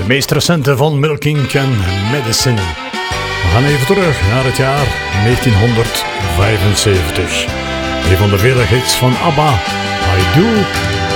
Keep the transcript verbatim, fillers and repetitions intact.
De meest recente van Milking en Medicine. We gaan even terug naar het jaar negentienhonderdvijfenzeventig. Een van de vele hits van ABBA, I Do